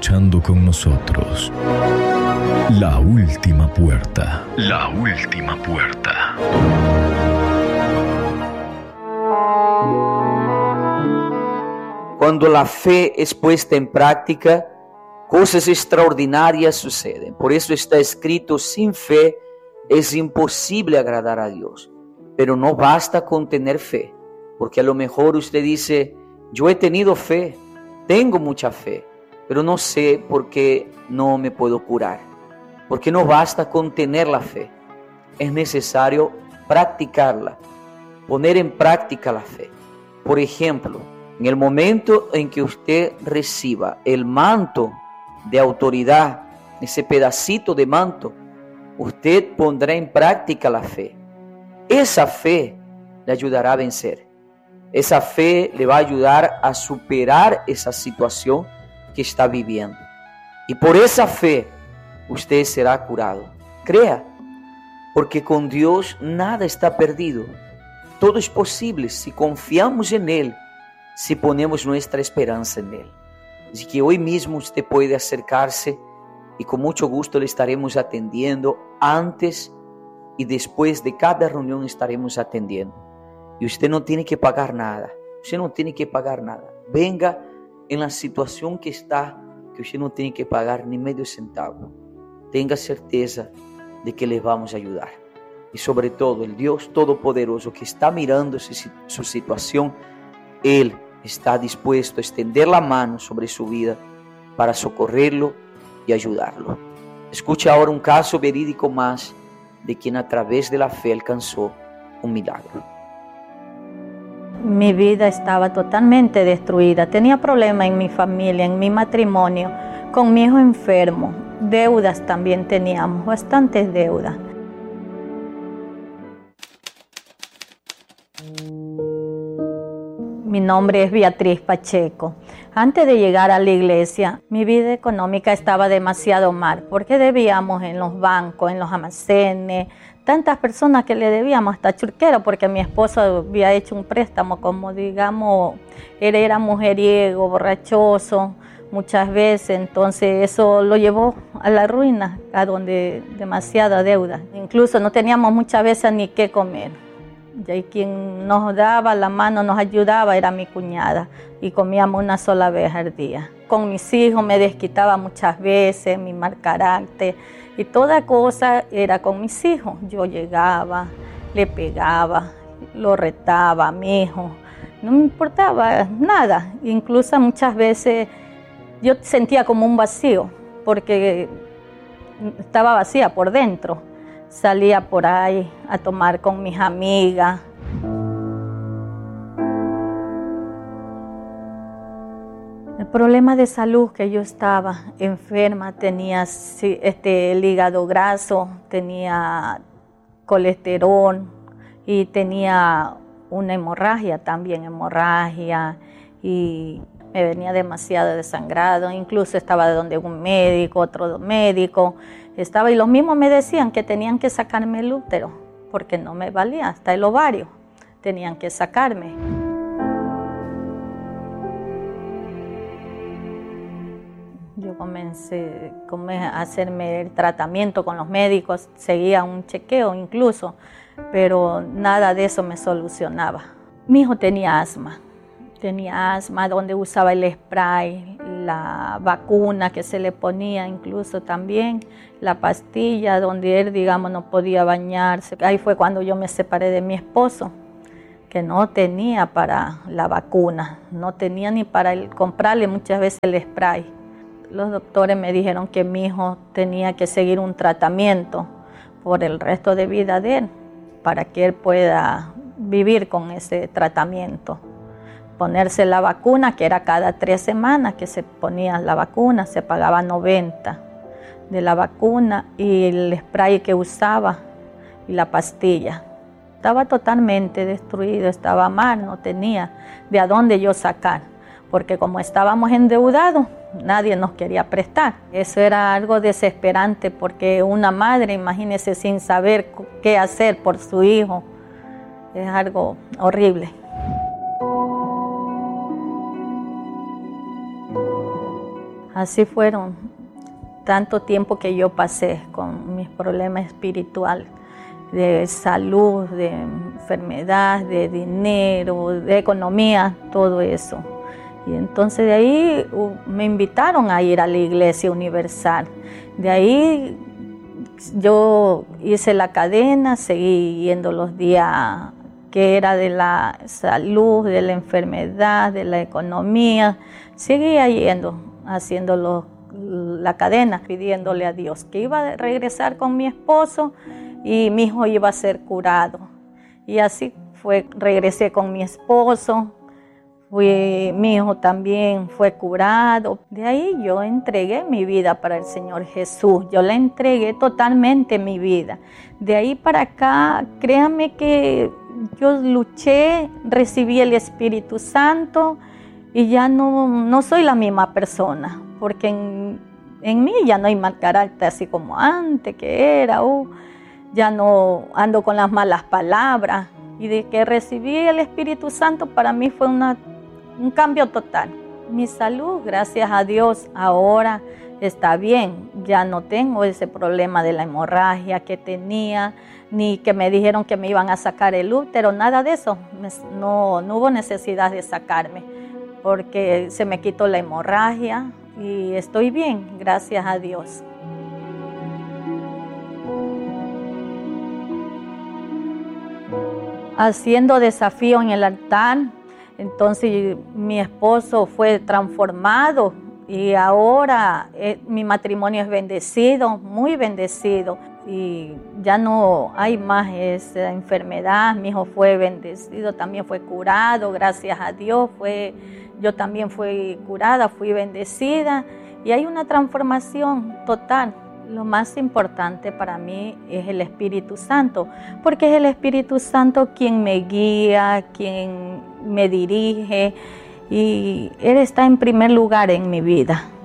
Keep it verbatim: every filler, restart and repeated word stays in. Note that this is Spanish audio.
escuchando con nosotros. La última puerta. La última puerta. Cuando la fe es puesta en práctica, cosas extraordinarias suceden. Por eso está escrito: sin fe es imposible agradar a Dios. Pero no basta con tener fe, porque a lo mejor usted dice: yo he tenido fe, tengo mucha fe, pero no sé por qué no me puedo curar. Porque no basta con tener la fe, es necesario practicarla, poner en práctica la fe. Por ejemplo, en el momento en que usted reciba el manto de autoridad, ese pedacito de manto, usted pondrá en práctica la fe. Esa fe le ayudará a vencer. Esa fe le va a ayudar a superar esa situación que está viviendo. Y por esa fe usted será curado. Crea, porque con Dios nada está perdido. Todo es posible si confiamos en Él, si ponemos nuestra esperanza en Él. Así que hoy mismo usted puede acercarse y con mucho gusto le estaremos atendiendo. Antes y después de cada reunión estaremos atendiendo. Y usted no tiene que pagar nada. Usted no tiene que pagar nada. Venga en la situación que está, que usted no tiene que pagar ni medio centavo. Tenga certeza de que le vamos a ayudar. Y sobre todo, el Dios Todopoderoso que está mirando su situación, Él está dispuesto a extender la mano sobre su vida para socorrerlo y ayudarlo. Escuche ahora un caso verídico más de quien a través de la fe alcanzó un milagro. Mi vida estaba totalmente destruida. Tenía problemas en mi familia, en mi matrimonio, con mi hijo enfermo. Deudas también teníamos, bastantes deudas. Mi nombre es Beatriz Pacheco. Antes de llegar a la iglesia, mi vida económica estaba demasiado mal, porque debíamos en los bancos, en los almacenes, tantas personas que le debíamos, hasta churquero, porque mi esposo había hecho un préstamo, como digamos, él era mujeriego, borrachoso, muchas veces, entonces eso lo llevó a la ruina, a donde demasiada deuda. Incluso no teníamos muchas veces ni qué comer. Y quien nos daba la mano, nos ayudaba, era mi cuñada, y comíamos una sola vez al día. Con mis hijos me desquitaba muchas veces, mi mal carácter, y toda cosa era con mis hijos. Yo llegaba, le pegaba, lo retaba a mi hijo, no me importaba nada. Incluso muchas veces yo sentía como un vacío, porque estaba vacía por dentro. Salía por ahí a tomar con mis amigas. El problema de salud, que yo estaba enferma, tenía este, el hígado graso, tenía colesterol y tenía una hemorragia también, hemorragia, y me venía demasiado desangrado. Incluso estaba donde un médico, otro médico, estaba y los mismos me decían que tenían que sacarme el útero, porque no me valía, hasta el ovario tenían que sacarme. Yo comencé, comencé a hacerme el tratamiento con los médicos, seguía un chequeo incluso, pero nada de eso me solucionaba. Mi hijo tenía asma. Tenía asma, donde usaba el spray, la vacuna que se le ponía, incluso también la pastilla, donde él, digamos, no podía bañarse. Ahí fue cuando yo me separé de mi esposo, que no tenía para la vacuna, no tenía ni para el, comprarle muchas veces el spray. Los doctores me dijeron que mi hijo tenía que seguir un tratamiento por el resto de vida de él, para que él pueda vivir con ese tratamiento. Ponerse la vacuna, que era cada tres semanas que se ponía la vacuna, se pagaba noventa de la vacuna, y el spray que usaba y la pastilla. Estaba totalmente destruido, estaba mal, no tenía de a dónde yo sacar, porque como estábamos endeudados, nadie nos quería prestar. Eso era algo desesperante, porque una madre, imagínese, sin saber qué hacer por su hijo, es algo horrible. Así fueron tanto tiempo que yo pasé con mis problemas espirituales, de salud, de enfermedad, de dinero, de economía, todo eso. Y entonces de ahí uh, me invitaron a ir a la Iglesia Universal. De ahí yo hice la cadena, seguí yendo los días que era de la salud, de la enfermedad, de la economía. Seguía yendo, haciendo los, la cadena, pidiéndole a Dios que iba a regresar con mi esposo y mi hijo iba a ser curado. Y así fue, regresé con mi esposo. Fui, mi hijo también fue curado. De ahí yo entregué mi vida para el Señor Jesús. Yo le entregué totalmente mi vida. De ahí para acá, créanme que yo luché, recibí el Espíritu Santo y ya no, no soy la misma persona. Porque en, en mí ya no hay mal carácter así como antes que era. Uh, ya no ando con las malas palabras. Y de que recibí el Espíritu Santo para mí fue una un cambio total. Mi salud, gracias a Dios, ahora está bien. Ya no tengo ese problema de la hemorragia que tenía, ni que me dijeron que me iban a sacar el útero, nada de eso. No, no hubo necesidad de sacarme, porque se me quitó la hemorragia y estoy bien, gracias a Dios. Haciendo desafío en el altar, entonces mi esposo fue transformado y ahora eh, mi matrimonio es bendecido, muy bendecido. Y ya no hay más esa enfermedad. Mi hijo fue bendecido, también fue curado, gracias a Dios. Fue, yo también fui curada, fui bendecida. Y hay una transformación total. Lo más importante para mí es el Espíritu Santo, porque es el Espíritu Santo quien me guía, quien me dirige, y Él está en primer lugar en mi vida.